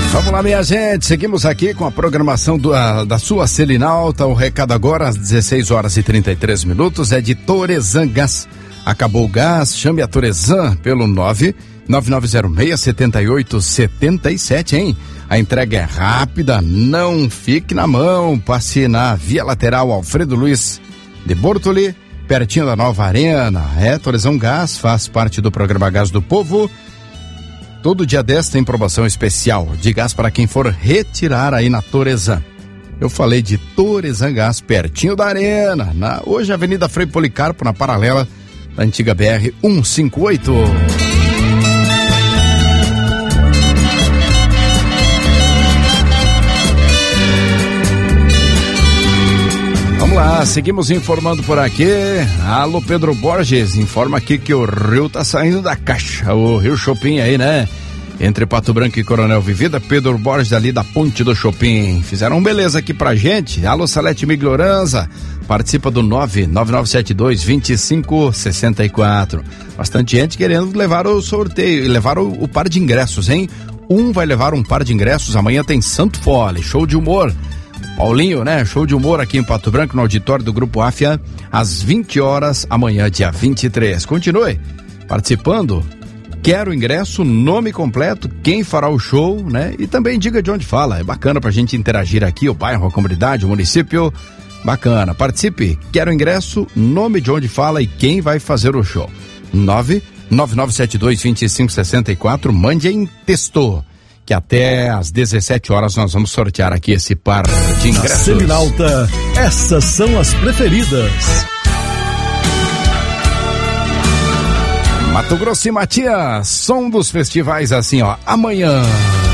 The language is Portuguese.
Vamos lá, minha gente, seguimos aqui com a programação da sua Selinalta. O recado agora às 16h33 é de Torezan Gás. Acabou o gás, chame a Torezan pelo 99906-7877, hein? A entrega é rápida, não fique na mão, passe na Via Lateral Alfredo Luiz de Bortoli, pertinho da Nova Arena. Torezan Gás faz parte do programa Gás do Povo. Todo dia 10 tem promoção especial de gás para quem for retirar aí na Torezan. Eu falei de Torezan Gás, pertinho da Arena, hoje Avenida Frei Policarpo, na paralela da antiga BR 158. Vamos lá, seguimos informando por aqui. Alô, Pedro Borges, informa aqui que o rio tá saindo da caixa, o Rio Chopin aí, né? Entre Pato Branco e Coronel Vivida, Pedro Borges ali da Ponte do Chopin. Fizeram beleza aqui pra gente. Alô, Salete Migloranza, participa do 99972-2564. Bastante gente querendo levar o sorteio, levar o par de ingressos, hein? Um vai levar um par de ingressos, amanhã tem Santo Fole, show de humor. Paulinho, né? Show de humor aqui em Pato Branco, no auditório do Grupo Áfia, às 20 horas, amanhã, dia 23. Continue participando. Quero o ingresso, nome completo, quem fará o show, né? E também diga de onde fala. É bacana pra gente interagir aqui, o bairro, a comunidade, o município. Bacana. Participe. Quero o ingresso, nome de onde fala e quem vai fazer o show. 99972-2564. Mande em texto, que até às 17 horas nós vamos sortear aqui esse par de ingressos. Na Selinalta, essas são as preferidas. Mato Grosso e Matias, som dos festivais assim, ó, amanhã.